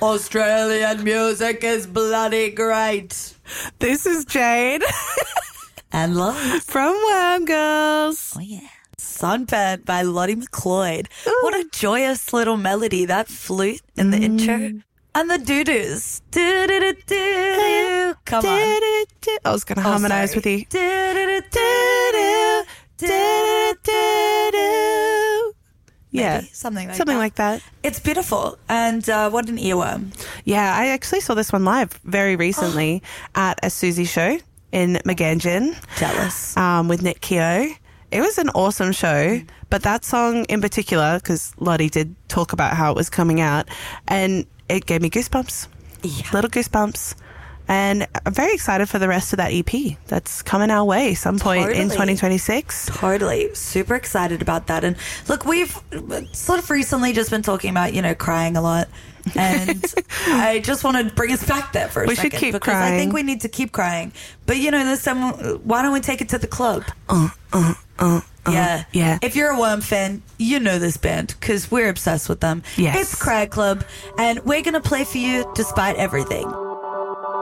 Australian music is bloody great. This is Jade. And Lottie. From Worm Girls. Oh, yeah. Sunburnt by Lottie McLeod. Ooh. What a joyous little melody, that flute in the intro. And the doo-doos. Do-do-do-do. Come on. I was going to harmonise with you. Do-do-do-do-do. Do-do-do-do. Yeah. Maybe. Something like that. It's beautiful. And what an earworm. Yeah, I actually saw this one live very recently at a Susie show in Magangin. Jealous. With Nick Keogh. It was an awesome show, but that song in particular, because Lottie did talk about how it was coming out, and it gave me goosebumps. Yeah. Little goosebumps. And I'm very excited for the rest of that EP that's coming our way some point in 2026. Totally. Super excited about that. And look, we've sort of recently just been talking about, crying a lot. And I just want to bring us back there for a second. We should keep because crying. I think we need to keep crying. But, this time, why don't we take it to the club? Yeah. If you're a Worm fan, you know this band because we're obsessed with them. Yes. It's Cry Club, and we're going to play for you Despite Everything.